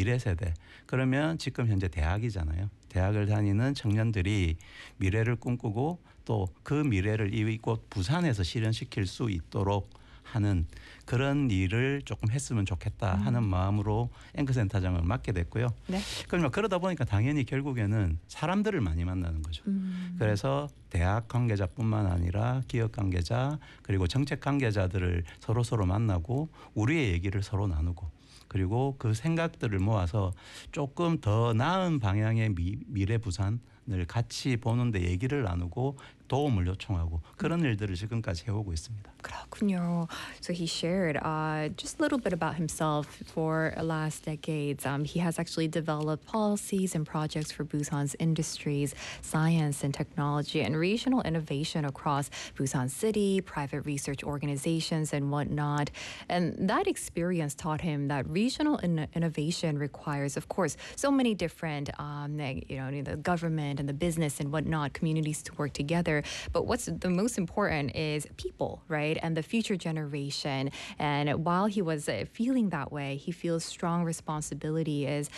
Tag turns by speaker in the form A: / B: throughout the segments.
A: 미래 세대. 그러면 지금 현재 대학이잖아요. 대학을 다니는 청년들이 미래를 꿈꾸고 또 그 미래를 이곳 부산에서 실현시킬 수 있도록 하는 그런 일을 조금 했으면 좋겠다 하는 마음으로 앵커센터장을 맡게 됐고요.
B: 네.
A: 그러면 그러다 보니까 당연히 결국에는 사람들을 많이 만나는 거죠. 그래서 대학 관계자뿐만 아니라 기업 관계자 그리고 정책 관계자들을 서로 만나고 우리의 얘기를 서로 나누고 그리고 그 생각들을 모아서 조금 더 나은 방향의 미래 부산을 같이 보는데 얘기를 나누고 도움을 요청하고 그런 일들을 지금까지 해오고 있습니다.
B: 그렇군요. So he shared just a little bit about himself for last decades. He has actually developed policies and projects for Busan's industries, science and technology, and regional innovation across Busan City, private research organizations, and whatnot. And that experience taught him that regional innovation requires, of course, so many different, the government and the business and whatnot, communities to work together. But what's the most important is people, right? And the future generation. And while he was feeling that way, he feels strong responsibility as,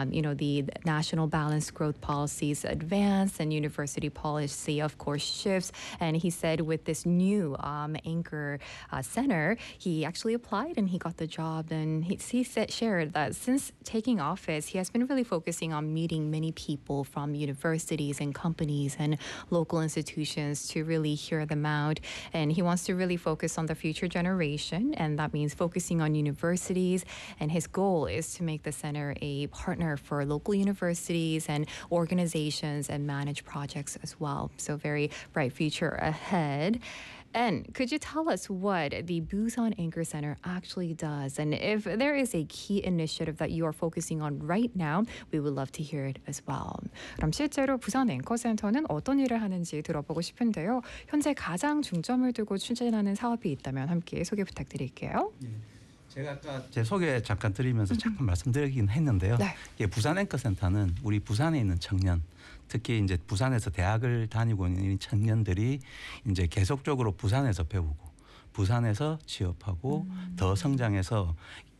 B: the national balanced growth policies advance and university policy, of course, shifts. And he said with this new anchor center, he actually applied and he got the job. And he shared that since taking office, he has been really focusing on meeting many people from universities and companies and local institutions to really hear them out. And he wants to really focus on the future generation, and that means focusing on universities. And his goal is to make the center a partner for local universities and organizations and manage projects as well. So very bright future ahead. And could you tell us what the Busan Anchor Center actually does? And if there is a key initiative that you are focusing on right now, we would love to hear it as well.
C: 그럼 실제로 부산 앵커센터는 어떤 일을 하는지 들어보고 싶은데요. 현재 가장 중점을 두고 추진하는 사업이 있다면 함께 소개 부탁드릴게요.
A: 제가 아까 제 소개 잠깐 드리면서 잠깐 말씀드리긴 했는데요.
B: 네.
A: 부산 앵커센터는 우리 부산에 있는 청년, 특히 이제 부산에서 대학을 다니고 있는 청년들이 이제 계속적으로 부산에서 배우고 부산에서 취업하고 더 성장해서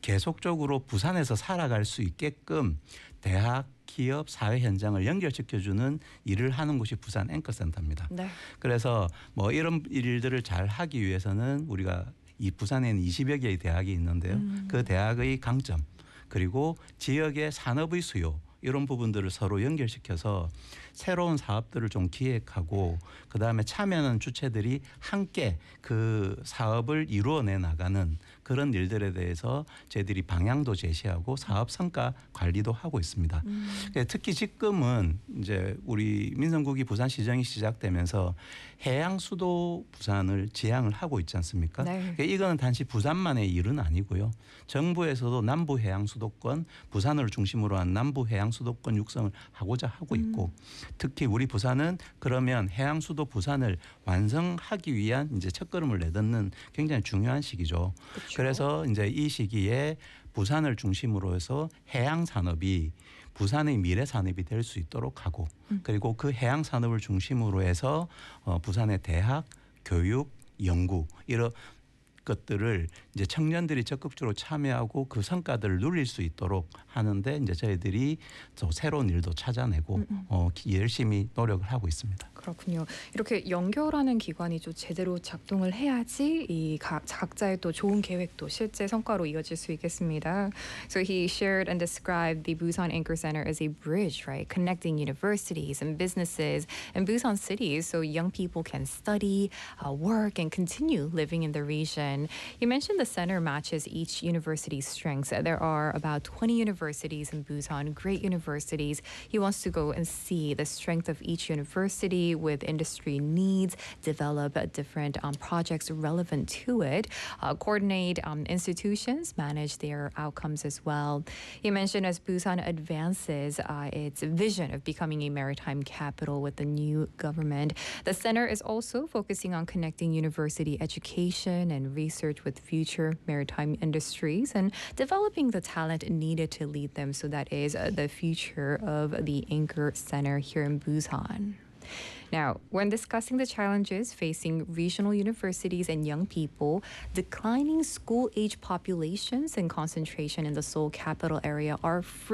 A: 계속적으로 부산에서 살아갈 수 있게끔 대학, 기업, 사회 현장을 연결시켜주는 일을 하는 곳이 부산 앵커센터입니다.
B: 네.
A: 그래서 뭐 이런 일들을 잘 하기 위해서는 우리가 이 부산에는 20여 개의 대학이 있는데요. 그 대학의 강점 그리고 지역의 산업의 수요 이런 부분들을 서로 연결시켜서 새로운 사업들을 좀 기획하고 그다음에 참여하는 주체들이 함께 그 사업을 이루어내 나가는 그런 일들에 대해서 저희들이 방향도 제시하고 사업 성과 관리도 하고 있습니다. 특히 지금은 이제 우리 민선국이 부산시정이 시작되면서 해양 수도 부산을 지향을 하고 있지 않습니까?
B: 네.
A: 이거는 단지 부산만의 일은 아니고요. 정부에서도 남부 해양 수도권 부산을 중심으로 한 남부 해양 수도권 육성을 하고자 하고 있고 특히 우리 부산은 그러면 해양 수도 부산을 완성하기 위한 이제 첫걸음을 내딛는 굉장히 중요한 시기죠.
B: 그렇죠.
A: 그래서 이제 이 시기에 부산을 중심으로 해서 해양 산업이 부산의 미래 산업이 될 수 있도록 하고 그리고 그 해양 산업을 중심으로 해서 부산의 대학, 교육, 연구 이런 것들을 이제 청년들이 적극적으로 참여하고 그 성과들을 누릴 수 있도록 하는데 이제 저희들이 또 새로운 일도 찾아내고 열심히 노력을 하고 있습니다.
C: 그렇군요. 이렇게 연결하는 기관이 좀 제대로 작동을 해야지 이 각자의 또 좋은 계획도 실제 성과로 이어질 수 있겠습니다.
B: So he shared and described the Busan Anchor Center as a bridge, right? Connecting universities and businesses and Busan cities so young people can study, work, and continue living in the region. You mentioned the center matches each university's strengths. There are about 20 universities in Busan, great universities. He wants to go and see the strength of each university with industry needs, develop different projects relevant to it, coordinate institutions, manage their outcomes as well. You mentioned as Busan advances its vision of becoming a maritime capital with the new government, the center is also focusing on connecting university education and research with future maritime industries and developing the talent needed to lead them. So that is the future of the Anchor Center here in Busan. Now, when discussing the challenges facing regional universities and young people, declining school-age populations and concentration in the Seoul capital area are